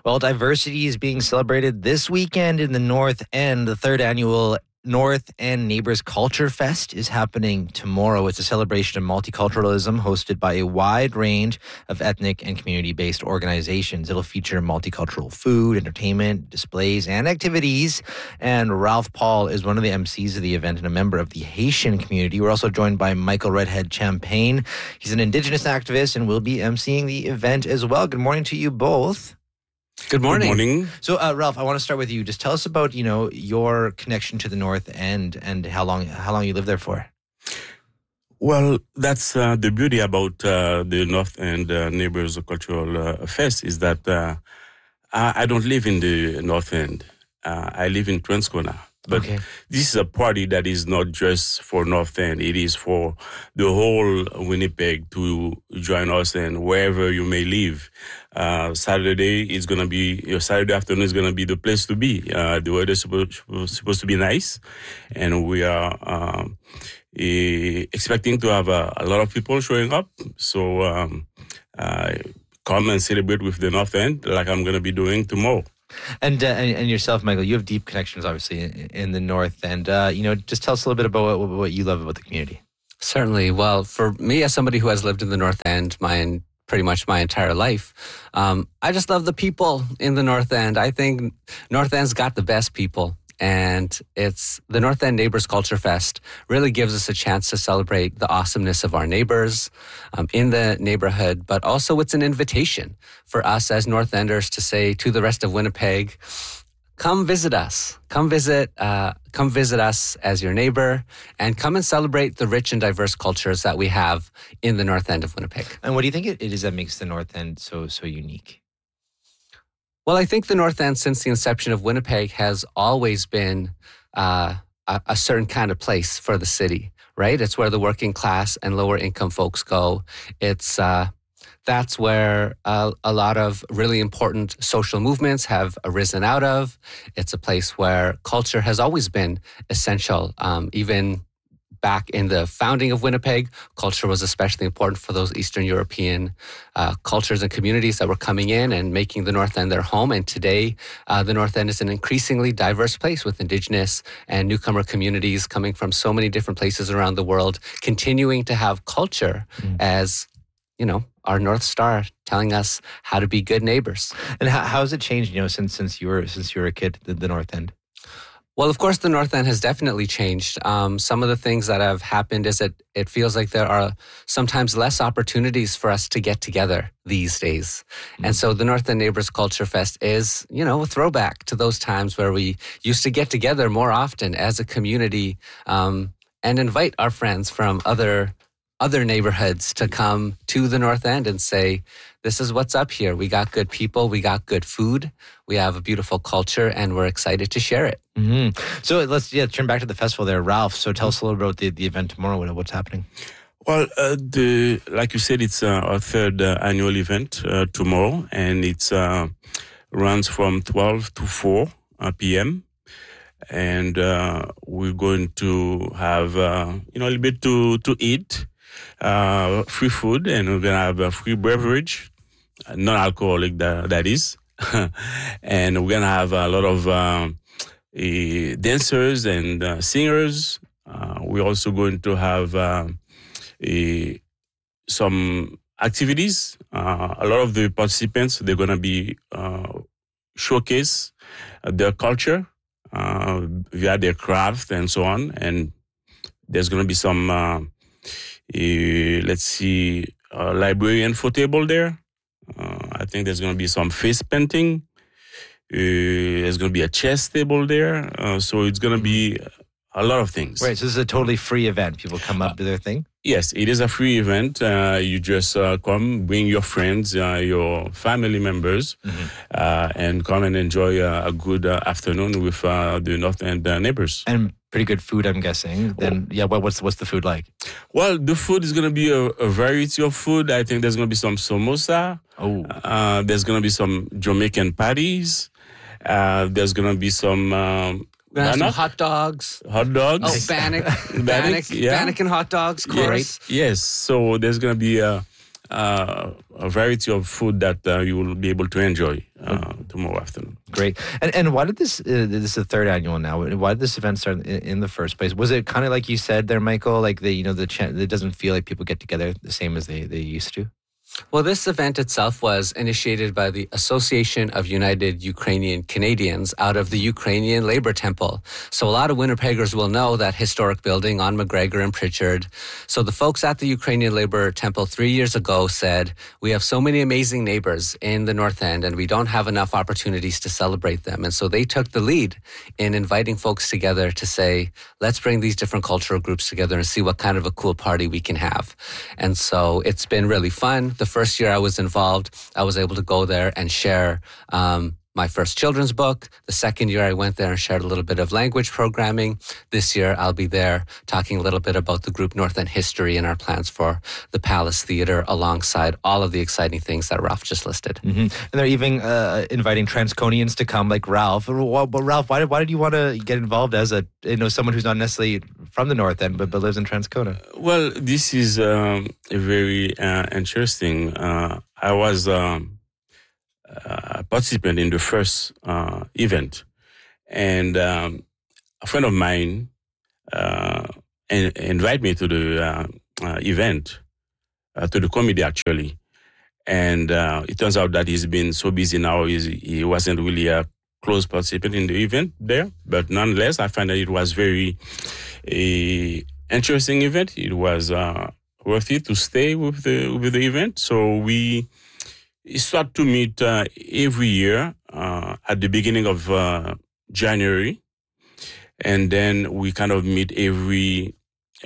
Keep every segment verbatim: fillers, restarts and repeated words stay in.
Well, diversity is being celebrated this weekend in the North End. The third annual North End Neighbors Culture Fest is happening tomorrow. It's a celebration of multiculturalism hosted by a wide range of ethnic and community-based organizations. It'll feature multicultural food, entertainment, displays, and activities. And Ralph Paul is one of the M Cs of the event and a member of the Haitian community. We're also joined by Michael Redhead Champagne. He's an Indigenous activist and will be emceeing the event as well. Good morning to you both. Good morning. Good morning. So, uh, Ralph, I want to start with you. Just tell us about, you know, your connection to the North End and how long how long you lived there for. Well, that's uh, the beauty about uh, the North End uh, Neighbors Cultural uh, Fest is that uh, I, I don't live in the North End. Uh, I live in Transcona. But Okay. this is a party that is not just for North End. It is for the whole Winnipeg to join us, and wherever you may live. Uh, Saturday is going to be, your Saturday afternoon is going to be the place to be. Uh, the weather is supposed, supposed to be nice, and we are um, eh, expecting to have a, a lot of people showing up. So um, uh, come and celebrate with the North End like I'm going to be doing tomorrow. And, uh, and and yourself, Michael, you have deep connections, obviously, in, in the North End. Uh, you know, just tell us a little bit about what, what you love about the community. Certainly. Well, for me, as somebody who has lived in the North End my pretty much my entire life, um, I just love the people in the North End. I think North End's got the best people. And it's the North End Neighbors Culture Fest really gives us a chance to celebrate the awesomeness of our neighbors um, in the neighborhood, but also it's an invitation for us as North Enders to say to the rest of Winnipeg, come visit us, come visit, uh, come visit us as your neighbor, and come and celebrate the rich and diverse cultures that we have in the North End of Winnipeg. And what do you think it is that makes the North End so so unique? Well, I think the North End, since the inception of Winnipeg, has always been uh, a, a certain kind of place for the city, right? It's where the working class and lower income folks go. It's uh, that's where uh, a lot of really important social movements have arisen out of. It's a place where culture has always been essential, um, even back in the founding of Winnipeg, culture was especially important for those Eastern European uh, cultures and communities that were coming in and making the North End their home. And today, uh, the North End is an increasingly diverse place with Indigenous and newcomer communities coming from so many different places around the world, continuing to have culture mm. as, you know, our North Star, telling us how to be good neighbors. And how, how has it changed, you know, since since you were since you were a kid, the, the North End? Well, of course, the North End has definitely changed. Um, some of the things that have happened is that it feels like there are sometimes less opportunities for us to get together these days. Mm-hmm. And so the North End Neighbors Culture Fest is, you know, a throwback to those times where we used to get together more often as a community um, and invite our friends from other other neighborhoods to come to the North End and say, this is what's up here. We got good people. We got good food. We have a beautiful culture, and we're excited to share it. Mm-hmm. So let's yeah turn back to the festival there, Ralph. So tell us a little bit about the, the event tomorrow. What, what's happening? Well, uh, the like you said, it's uh, our third uh, annual event uh, tomorrow, and it's uh, runs from twelve to four p.m. And uh, we're going to have uh, you know a little bit to to eat. Uh, free food, and we're gonna have a free beverage, non-alcoholic that, that is, and we're gonna have a lot of um, uh, dancers and uh, singers. Uh, we're also going to have uh, a, some activities. Uh, a lot of the participants, they're gonna be uh, showcase their culture uh, via their craft and so on, and there's gonna be some. Uh, Uh, let's see, a library info table there. Uh, I think there's going to be some face painting. Uh, there's going to be a chess table there. Uh, so it's going to be a lot of things. Right, so this is a totally free event. People come up to their thing? Yes, it is a free event. Uh, you just uh, come, bring your friends, uh, your family members, mm-hmm. uh, and come and enjoy uh, a good uh, afternoon with uh, the North End uh, neighbors. And pretty good food, I'm guessing. Then, yeah, what, what's what's the food like? Well, the food is going to be a, a variety of food. I think there's going to be some samosa. Oh. Uh, there's going to be some Jamaican patties. Uh, there's going to be some... Um, We're going to have some hot dogs. Hot dogs. Oh, Bannock. Bannock, yeah. Bannock and hot dogs, of course. Yeah. Yes. So there's going to be a, a, a variety of food that uh, you will be able to enjoy uh, tomorrow afternoon. Great. And and why did this, uh, this is the third annual now, why did this event start in, in the first place? Was it kind of like you said there, Michael, like the, you know, the ch- it doesn't feel like people get together the same as they, they used to? Well, this event itself was initiated by the Association of United Ukrainian Canadians out of the Ukrainian Labor Temple. So a lot of Winnipeggers will know that historic building on McGregor and Pritchard. So the folks at the Ukrainian Labor Temple three years ago said, we have so many amazing neighbors in the North End and we don't have enough opportunities to celebrate them. And so they took the lead in inviting folks together to say, let's bring these different cultural groups together and see what kind of a cool party we can have. And so it's been really fun. The first year I was involved, I was able to go there and share um, my first children's book. The second year I went there and shared a little bit of language programming. This year I'll be there talking a little bit about the group North End history and our plans for the Palace Theatre alongside all of the exciting things that Ralph just listed. Mm-hmm. And they're even uh, inviting Transconians to come like Ralph. Well, Ralph, why did, why did you want to get involved as a, you know, someone who's not necessarily from the North End but, but lives in Transcona? Well, this is um, a very uh, interesting. Uh, I was um, a participant in the first uh, event, and um, a friend of mine uh, in, invited me to the uh, uh, event, uh, to the committee actually. And uh, it turns out that he's been so busy now, he's, he wasn't really a close participant in the event there. But nonetheless, I find that it was very a interesting event. It was uh, worth it to stay with the with the event. So we start to meet uh, every year uh, at the beginning of uh, January, and then we kind of meet every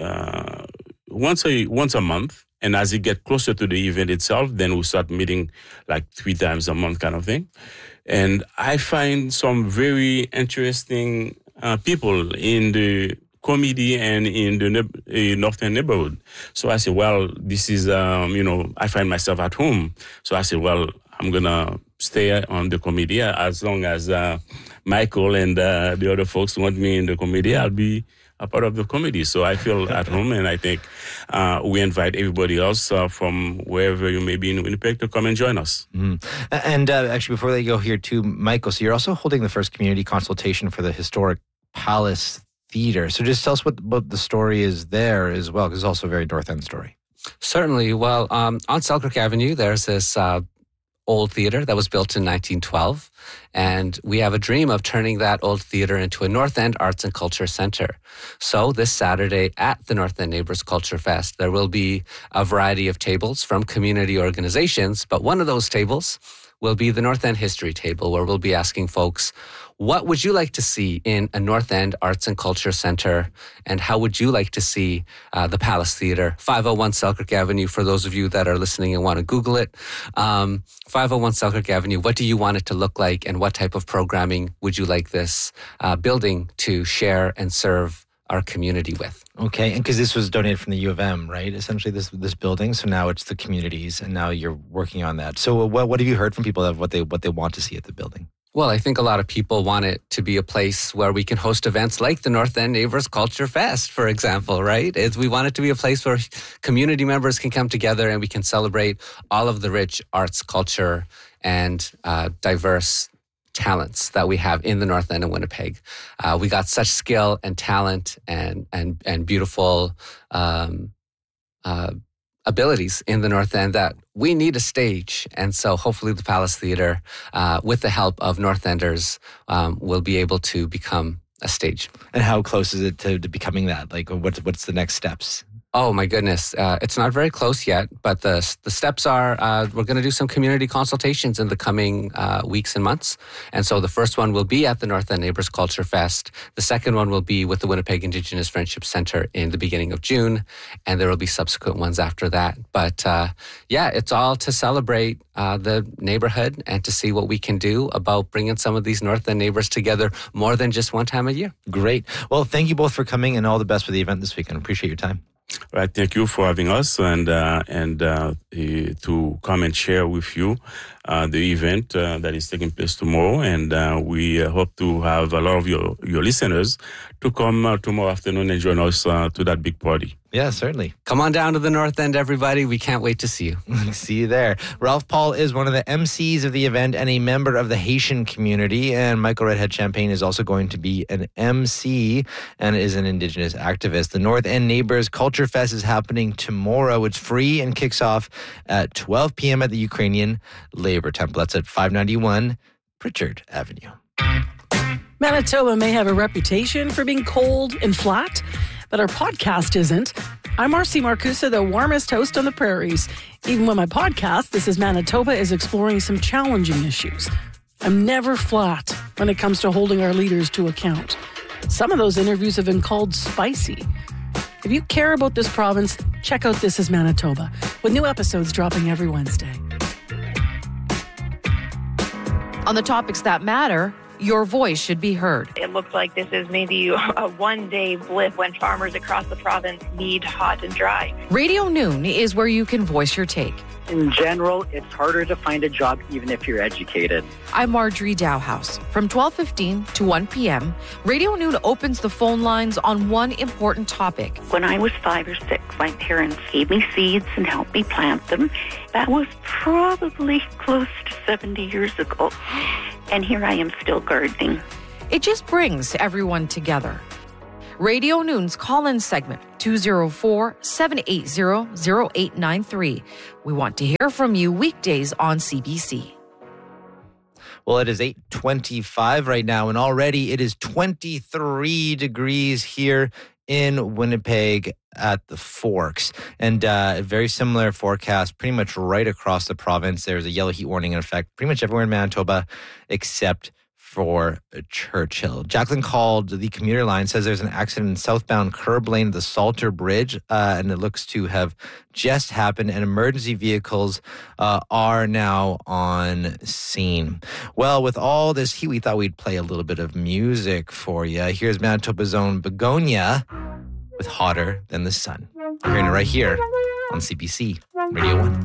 uh, once a once a month. And as it gets closer to the event itself, then we start meeting like three times a month, kind of thing. And I find some very interesting uh, people in the committee and in the uh, Northern neighborhood. So I said, well, this is, um, you know, I find myself at home. So I said, well, I'm going to stay on the committee as long as uh, Michael and uh, the other folks want me in the committee. I'll be a part of the committee. So I feel at home, and I think uh, we invite everybody else uh, from wherever you may be in Winnipeg to come and join us. Mm. And uh, actually, before they go here too, Michael, so you're also holding the first community consultation for the historic Palace Theatre. So just tell us what, what the story is there as well, because it's also a very North End story. Certainly. Well, um, on Selkirk Avenue, there's this uh, old theater that was built in nineteen twelve. And we have a dream of turning that old theater into a North End Arts and Culture Center. So this Saturday at the North End Neighbors Culture Fest, there will be a variety of tables from community organizations, but one of those tables will be the North End History Table, where we'll be asking folks, what would you like to see in a North End Arts and Culture Center? And how would you like to see uh, the Palace Theatre? five oh one Selkirk Avenue, for those of you that are listening and want to Google it. Um, five oh one Selkirk Avenue, what do you want it to look like? And what type of programming would you like this uh, building to share and serve our community with? Okay, and because this was donated from the U of M, right? Essentially, this this building. So now it's the communities, and now you're working on that. So what what have you heard from people of what they what they want to see at the building? Well, I think a lot of people want it to be a place where we can host events like the North End Neighbors Culture Fest, for example, right? It's, we want it to be a place where community members can come together and we can celebrate all of the rich arts, culture, and uh, diverse talents that we have in the North End of Winnipeg. Uh, we got such skill and talent and and and beautiful um, uh, abilities in the North End that we need a stage. And so hopefully the Palace Theatre, uh, with the help of North Enders, um, will be able to become a stage. And how close is it to, to becoming that? Like, what's, what's the next steps? Oh, my goodness. Uh, it's not very close yet, but the the steps are, uh, we're going to do some community consultations in the coming uh, weeks and months. And so the first one will be at the North End Neighbors Culture Fest. The second one will be with the Winnipeg Indigenous Friendship Center in the beginning of June. And there will be subsequent ones after that. But uh, yeah, it's all to celebrate uh, the neighborhood and to see what we can do about bringing some of these North End neighbors together more than just one time a year. Great. Well, thank you both for coming, and all the best for the event this weekend. Appreciate your time. Right, thank you for having us and uh, and uh, to come and share with you uh, the event uh, that is taking place tomorrow. And uh, we uh, hope to have a lot of your, your listeners to come uh, tomorrow afternoon and join us uh, to that big party. Yeah. Yeah, certainly. Come on down to the North End, everybody. We can't wait to see you. See you there. Ralph Paul is one of the M Cs of the event and a member of the Haitian community. And Michael Redhead Champagne is also going to be an M C and is an Indigenous activist. The North End Neighbors Culture Fest is happening tomorrow. It's free and kicks off at twelve p.m. at the Ukrainian Labor Temple. That's at five ninety-one Pritchard Avenue. Manitoba may have a reputation for being cold and flat, but our podcast isn't. I'm Marcy Marcusa, the warmest host on the prairies. Even when my podcast, This is Manitoba, is exploring some challenging issues. I'm never flat when it comes to holding our leaders to account. Some of those interviews have been called spicy. If you care about this province, check out This is Manitoba, with new episodes dropping every Wednesday. On the topics that matter, your voice should be heard. It looks like this is maybe a one-day blip when farmers across the province need hot and dry. Radio Noon is where you can voice your take. In general, it's harder to find a job even if you're educated. I'm Marjorie Dowhouse. From twelve fifteen to one p.m., Radio Noon opens the phone lines on one important topic. When I was five or six, my parents gave me seeds and helped me plant them. That was probably close to seventy years ago. And here I am still gardening. It just brings everyone together. Radio Noon's call-in segment, two oh four, seven eight zero, zero eight nine three. We want to hear from you weekdays on C B C. Well, it is eight twenty-five right now, and already it is twenty-three degrees here in Winnipeg at the Forks. And uh, a very similar forecast pretty much right across the province. There's a yellow heat warning in effect pretty much everywhere in Manitoba except for Churchill. Jacqueline called the commuter line, says there's an accident in southbound curb lane of the Salter Bridge, uh, and it looks to have just happened, and emergency vehicles uh, are now on scene. Well, with all this heat, we thought we'd play a little bit of music for you. Here's Manitoba's own Begonia with Hotter Than the Sun. You're hearing it right here on C B C Radio one.